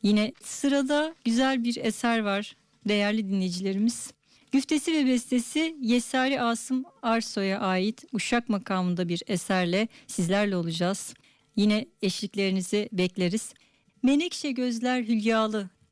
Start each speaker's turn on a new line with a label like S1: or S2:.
S1: Yine sırada güzel bir eser var değerli dinleyicilerimiz. Güftesi ve bestesi Yesari Asım Arsoy'a ait Uşak makamında bir eserle sizlerle olacağız. Yine eşliklerinizi bekleriz. Menekşe gözler hülyalı